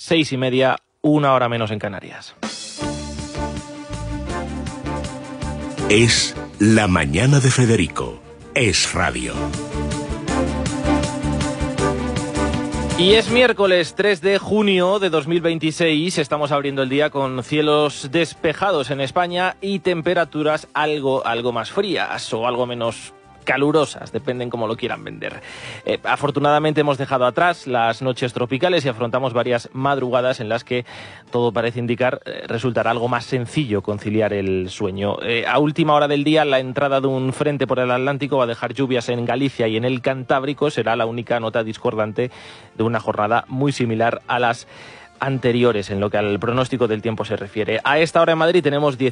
6:30, 1 hora menos en Canarias. Es la mañana de Federico. Es radio. Y es miércoles 3 de junio de 2026, estamos abriendo el día con cielos despejados en España y temperaturas algo más frías o algo menos calurosas, dependen cómo lo quieran vender. Afortunadamente hemos dejado atrás las noches tropicales y afrontamos varias madrugadas en las que todo parece indicar resultará algo más sencillo conciliar el sueño. A última hora del día, la entrada de un frente por el Atlántico va a dejar lluvias en Galicia y en el Cantábrico. Será la única nota discordante de una jornada muy similar a las anteriores en lo que al pronóstico del tiempo se refiere. A esta hora en Madrid tenemos